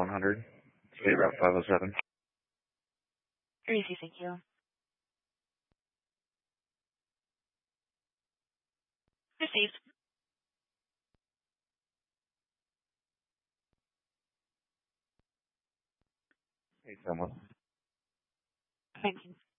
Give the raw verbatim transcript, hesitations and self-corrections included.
one hundred, State Route five oh seven. Easy, thank you. Received. Hey, someone. Thank you.